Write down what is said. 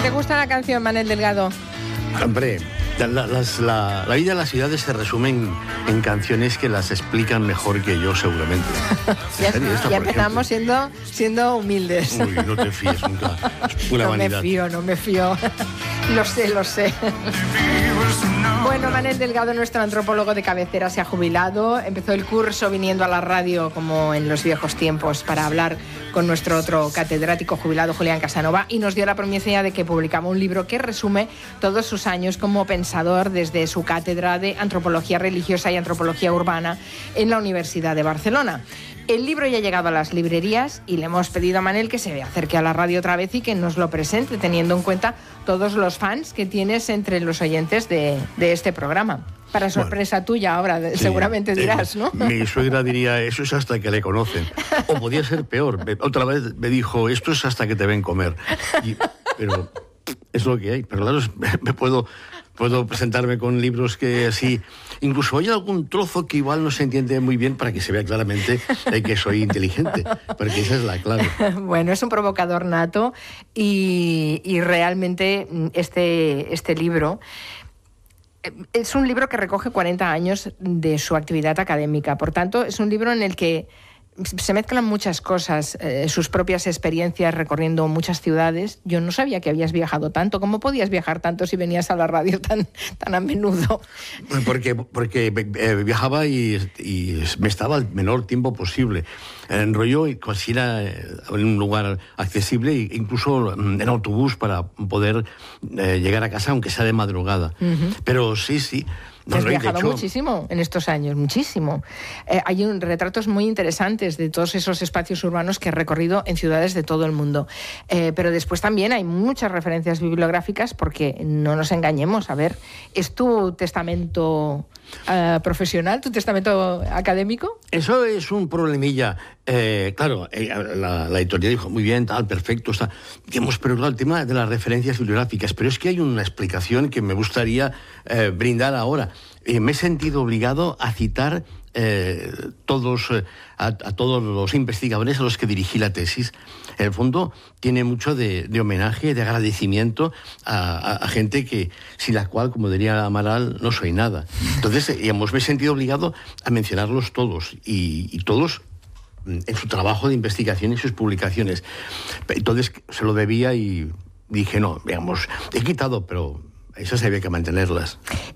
¿Te gusta la canción, Manel Delgado? Hombre, la vida de las ciudades se resumen en canciones que las explican mejor que yo, seguramente. Ya empezamos siendo humildes. Uy, no te fíes nunca. Es pura vanidad. No me fío. Lo sé. Bueno, Manel Delgado, nuestro antropólogo de cabecera, se ha jubilado. Empezó el curso viniendo a la radio como en los viejos tiempos para hablar con nuestro otro catedrático jubilado, Julián Casanova, y nos dio la promesa de que publicaba un libro que resume todos sus años como pensador desde su cátedra de Antropología Religiosa y Antropología Urbana en la Universidad de Barcelona. El libro ya ha llegado a las librerías y le hemos pedido a Manel que se acerque a la radio otra vez y que nos lo presente, teniendo en cuenta todos los fans que tienes entre los oyentes de este programa. Para sorpresa tuya ahora, sí, seguramente dirás, ¿no? Mi suegra diría, eso es hasta que le conocen. O podía ser peor. Otra vez me dijo, esto es hasta que te ven comer. Pero es lo que hay. Pero claro, puedo presentarme con libros que así... Incluso hay algún trozo que igual no se entiende muy bien para que se vea claramente que soy inteligente, porque esa es la clave. Bueno, es un provocador nato y realmente este libro... Es un libro que recoge 40 años de su actividad académica. Por tanto, es un libro en el que se mezclan muchas cosas, sus propias experiencias recorriendo muchas ciudades. Yo no sabía que habías viajado tanto. ¿Cómo podías viajar tanto si venías a la radio tan a menudo? Porque viajaba y me estaba el menor tiempo posible. Enrolló y consiguiera en un lugar accesible, incluso en autobús para poder llegar a casa, aunque sea de madrugada. Uh-huh. Pero sí. Has viajado muchísimo en estos años, muchísimo. Hay retratos muy interesantes de todos esos espacios urbanos que he recorrido en ciudades de todo el mundo. Pero después también hay muchas referencias bibliográficas porque no nos engañemos. A ver, ¿es tu testamento profesional, tu testamento académico? Eso es un problemilla. Claro, la editorial dijo, muy bien, tal, perfecto, está. Digamos, pero claro, el tema de las referencias bibliográficas, pero es que hay una explicación que me gustaría brindar ahora. Me he sentido obligado a citar a todos los investigadores a los que dirigí la tesis. En el fondo tiene mucho de homenaje, de agradecimiento a gente que sin la cual, como diría Amaral, no soy nada. Entonces, digamos, me he sentido obligado a mencionarlos todos y todos en su trabajo de investigación y sus publicaciones. Entonces se lo debía y dije, no, digamos, he quitado, pero esas había que mantenerlas.